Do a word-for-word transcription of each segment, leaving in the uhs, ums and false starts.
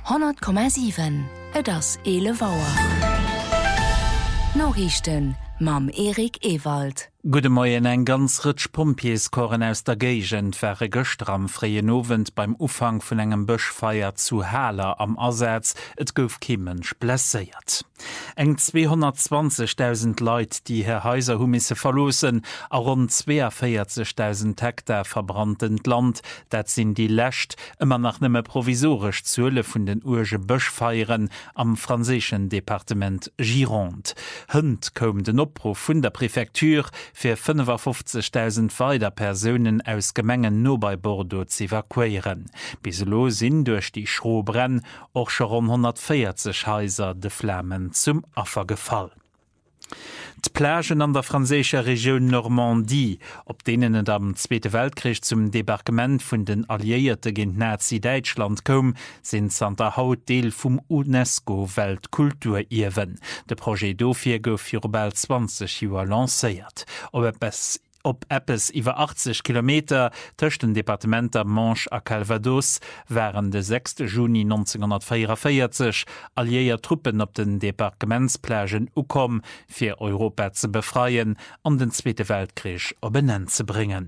hundert Komma sieben. Et ass Ele Wauer. Norrichten mam Erik Ewald. Gute Morgen, ein ganz ritsch Pompieskorren aus der Gegend wäre gestern am freien Abend beim Ufang von engem Buschfeier zu Haller am Ersatz et gouf kein Mensch blessiert. Eng zweihundertzwanzigtausend Leute, die Herr Häuser humisse verlosen, a rund vierundvierzigtausend Hektar verbrannten Land, dat sind die Lächt immer nach nimme provisorisch Zölle von den urge Buschfeieren am französischen Departement Gironde. Hund kom den Opruf von der Präfektur für fünfundfünfzigtausend weiter Personen aus Gemengen nur bei Bordeaux zu evakuieren. Biselo sind durch die Schrobrenn auch schon hundertvierzig Häuser de Flammen zum Affer gefallen. Die Plagen an der französischen Region Normandie, op denen es am Zweiten Weltkrieg zum Debarquement von den Alliierten gegen Nazi-Deutschland kam, sind Santa Haut Deel vom UNESCO-Weltkulturerben. Der Projekt dafür gouf für bald zwanzig Jahre lanciert. Ob etwas Op Eppes iwwer achtzig Kilometer töchten Departementer Manche a Calvados wären de sechsten Juni neunzehnhundertvierundvierzig alliéier Truppen op den Departementsplagen ukom fir Europa ze befreien an den Zweite Weltkrieg op benenn ze bringen.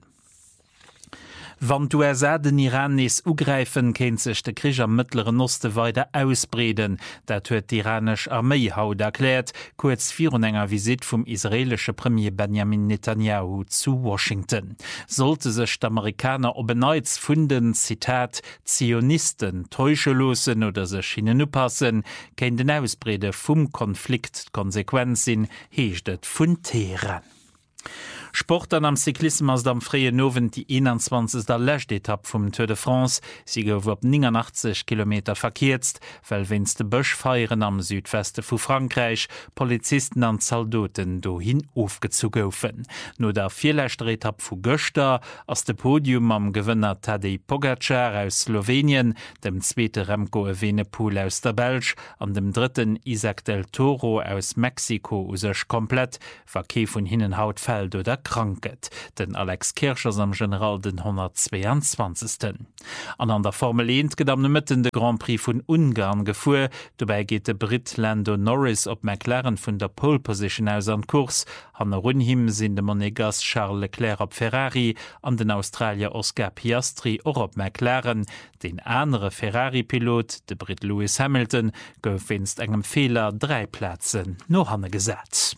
Wann d'U S A den Iranis ugreifen, kennt sich der Krieg am Mittleren Osten weiter ausbreden. Dat huet die iranische Armee haut erklärt, kurz vor enger Visit vom israelischen Premier Benjamin Netanyahu zu Washington. Sollte sich der Amerikaner obeneits funden, Zitat, Zionisten täuschelosen oder sich hinenpassen, kennt den Ausbrede vom Konflikt Konsequenz sinn, heecht et vun Teheran. Sport an am Cyklismus am freien Abend die einundzwanzigste Lächtetappe vom Tour de France. Sie gouf op neunundachtzig Kilometer verkehrt, weil wenn's de Buschfeieren am Südwesten von Frankreich Polizisten an Soldaten dohin aufgezogen goufen. Nur der vierlechte Etappe von Göster aus dem Podium am Gewinner Tadej Pogacar aus Slowenien, dem zweiten Remco Evenepoel aus der Belge und dem dritten Isaac del Toro aus Mexiko sich komplett, Verkehr von hinnen Hautfeld oder Kranket, den Alex Kirchers am General den hundertzweiundzwanzigsten. An an der Formel eins geht am Mitten de Grand Prix von Ungarn gefuhr, dabei geht der Brit Lando Norris op McLaren von der Pole Position aus an Kurs, an der Runhim sind de Monegas Charles Leclerc op Ferrari, an den Australier Oscar Piastri auch op McLaren, den andere Ferrari-Pilot, de Brit Lewis Hamilton, gouf winst engem Fehler drei Plätzen noch hanne Gesetz.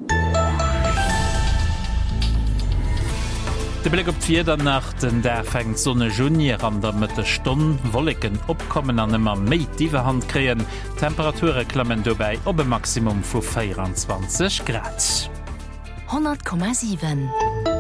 De Blick op Vierdernachten, der fängt Sonne Junior an der Mitte Stunde, Wolken opkommen an immer méi tiefe Hand kreen, Temperaturen klammen dabei op ein Maximum von vierundzwanzig Grad. hundert Komma sieben.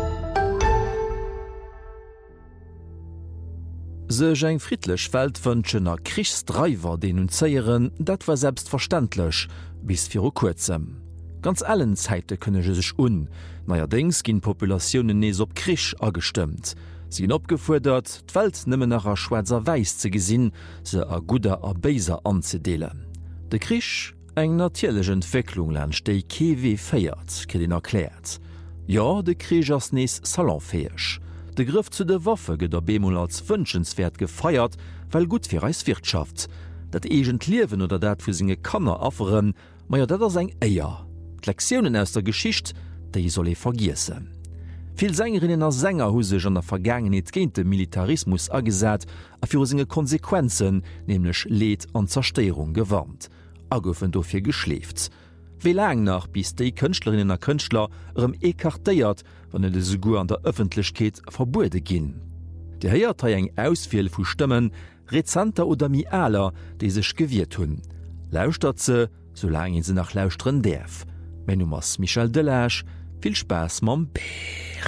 Sech eng friedlech Weltwënschenner Krichsdreiwer denunzéieren, dat war selbstverständlech, bis vir kurzem. Ganz allen Zeite kënne se sech un, neuerdings ginn Populationioen nees op Krich agestimmt. Sie gin opgefuerdert, d'Welt nëmme nach a Schweizer Weis ze gesinn, se a guder a Beiser anzudeelen. De Krich eng natierlege Entwicklung lerncht déi K W féiert, kedin erkläert. Ja, de Krich ass nees salonfäeg. De Griff zu de Waffe gët der Bemol als wënschenswert gefeiert, well gut fir Reiswirtschaft. Dat egent Liewen oder dat vu singe Kanner afferen, meier dat er seg Eier. Lektionen aus der Geschicht, déi soll e vergiessen. Viel Sängerinnen a Sänger hu sech an der Vergangenheet géint dem Militarismus agesat, a fir singe Konsequenzen, nämlich Leed an Zersteierung gewarnt. A goufen dofir geschleft. Wie lang nach bis déi Kënchtlerinnen a Kënchtler ëm ekartéiert, wann et de Segur an der Öffentlichkeit verbuede ginn. De heiert ha eng Ausviel vu Stëmmen, Rezenter oder Mialer, déi sech gewiert hunn. Lauscht ze, solange se nach lauschtren derf. Mein Nummers Michel Delage, viel Spaß mam Bär.